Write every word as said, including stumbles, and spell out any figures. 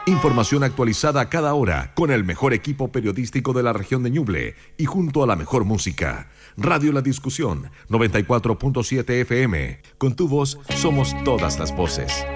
Información actualizada cada hora con el mejor equipo periodístico de la región de Ñuble y junto a la mejor música. Radio La Discusión, noventa y cuatro punto siete F M. Con tu voz somos todas las voces.